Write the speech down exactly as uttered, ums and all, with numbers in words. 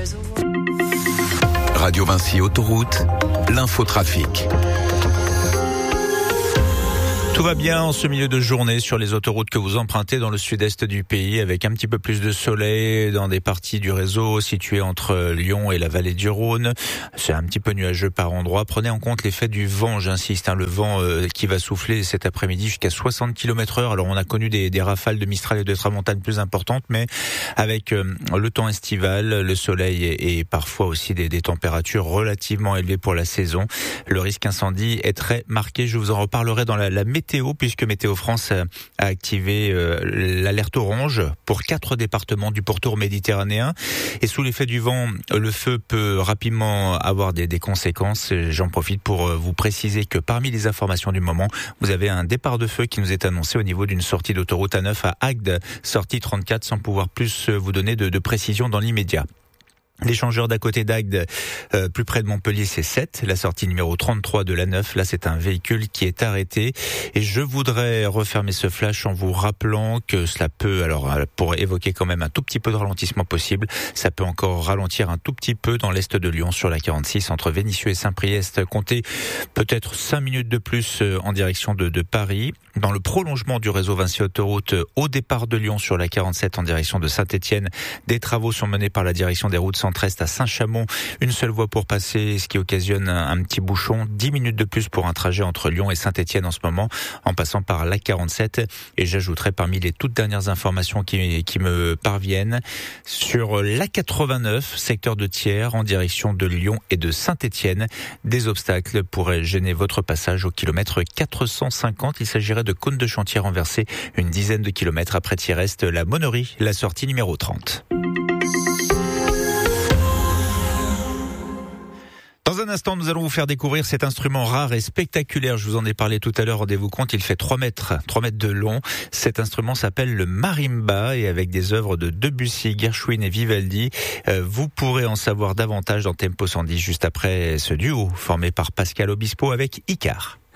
Radio Vinci Autoroute, l'infotrafic. Tout va bien en ce milieu de journée sur les autoroutes que vous empruntez dans le sud-est du pays, avec un petit peu plus de soleil dans des parties du réseau situées entre Lyon et la vallée du Rhône. C'est un petit peu nuageux par endroits. Prenez en compte l'effet du vent, j'insiste, hein, le vent euh, qui va souffler cet après-midi jusqu'à soixante kilomètres heure. Alors on a connu des, des rafales de Mistral et de tramontane plus importantes, mais avec euh, le temps estival, le soleil et, et parfois aussi des, des températures relativement élevées pour la saison, le risque incendie est très marqué. Je vous en reparlerai dans la, la météo. Météo, puisque Météo France a activé euh, l'alerte orange pour quatre départements du pourtour méditerranéen. Et sous l'effet du vent, le feu peut rapidement avoir des, des conséquences. J'en profite pour vous préciser que parmi les informations du moment, vous avez un départ de feu qui nous est annoncé au niveau d'une sortie d'autoroute A neuf à Agde, sortie trente-quatre, sans pouvoir plus vous donner de, de précision dans l'immédiat. L'échangeur d'à côté d'Agde, euh, plus près de Montpellier, c'est sept. La sortie numéro trente-trois de l'A neuf, là c'est un véhicule qui est arrêté. Et je voudrais refermer ce flash en vous rappelant que cela peut, alors pour évoquer quand même un tout petit peu de ralentissement possible, ça peut encore ralentir un tout petit peu dans l'est de Lyon sur la quarante-six entre Vénissieux et Saint-Priest. Comptez peut-être cinq minutes de plus en direction de, de Paris. Dans le prolongement du réseau Vinci Autoroute au départ de Lyon sur la quarante-sept en direction de Saint-Étienne, des travaux sont menés par la direction des routes centre-est à Saint-Chamond. Une seule voie pour passer, ce qui occasionne un, un petit bouchon. dix minutes de plus pour un trajet entre Lyon et Saint-Étienne en ce moment, en passant par l'A quarante-sept. Et j'ajouterai parmi les toutes dernières informations qui, qui me parviennent, sur l'A quatre-vingt-neuf, secteur de Thiers, en direction de Lyon et de Saint-Étienne, des obstacles pourraient gêner votre passage au kilomètre quatre cent cinquante. Il s'agirait de cône de chantier renversé, une dizaine de kilomètres après Thiers-Est, la Monnerie, la sortie numéro trente. Dans un instant, nous allons vous faire découvrir cet instrument rare et spectaculaire. Je vous en ai parlé tout à l'heure, rendez-vous compte, il fait trois mètres, trois mètres de long. Cet instrument s'appelle le marimba et avec des œuvres de Debussy, Gershwin et Vivaldi. Euh, vous pourrez en savoir davantage dans Tempo cent dix juste après ce duo formé par Pascal Obispo avec Icare.